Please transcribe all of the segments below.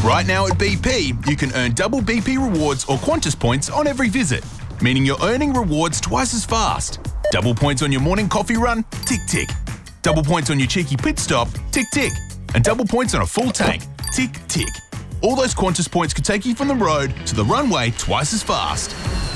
Right now at BP, you can earn double BP rewards or Qantas points on every visit, meaning you're earning rewards twice as fast. Double points on your morning coffee run? Tick, tick. Double points on your cheeky pit stop? Tick, tick. And double points on a full tank? Tick, tick. All those Qantas points could take you from the road to the runway twice as fast.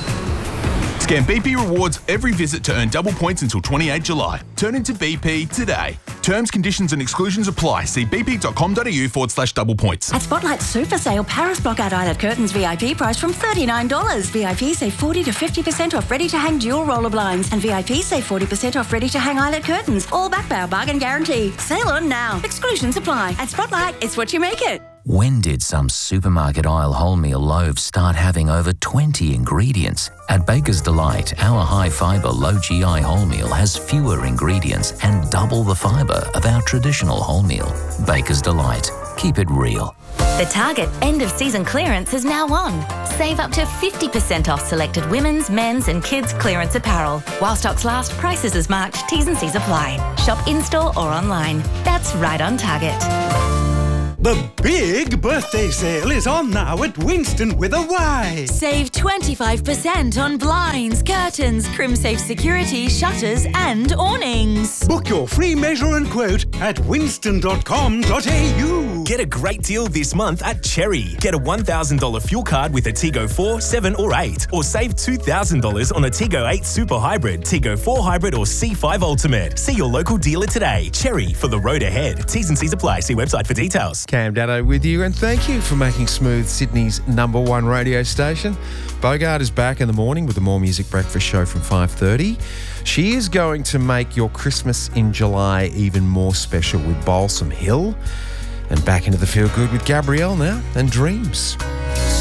Scan BP rewards every visit to earn double points until 28 July. Turn into BP today. Terms, conditions and exclusions apply. See bp.com.au/double points. At Spotlight Super Sale, Paris Blockout Eyelet Curtains VIP price from $39. VIP save 40 to 50% off ready-to-hang dual roller blinds. And VIP save 40% off ready-to-hang eyelet curtains. All backed by our bargain guarantee. Sale on now. Exclusions apply. At Spotlight, it's what you make it. When did some supermarket aisle wholemeal loaves start having over 20 ingredients? At Baker's Delight, our high-fibre, low-GI wholemeal has fewer ingredients and double the fibre of our traditional wholemeal. Baker's Delight. Keep it real. The Target end-of-season clearance is now on. Save up to 50% off selected women's, men's and kids' clearance apparel. While stocks last, prices as marked, T's and C's apply. Shop in-store or online. That's right on Target. The big birthday sale is on now at Winston with a Y. Save 25% on blinds, curtains, CrimSafe security, shutters and awnings. Book your free measure and quote at winston.com.au. Get a great deal this month at Cherry. Get a $1,000 fuel card with a Tigo 4, 7 or 8. Or save $2,000 on a Tigo 8 Super Hybrid, Tigo 4 Hybrid or C5 Ultimate. See your local dealer today. Cherry, for the road ahead. T's and C's apply. See website for details. Cam Dado with you, and thank you for making Smooth Sydney's #1 radio station. Bogart is back in the morning with the More Music Breakfast show from 5:30. She is going to make your Christmas in July even more special with Balsam Hill. And back into the feel good with Gabrielle now and Dreams.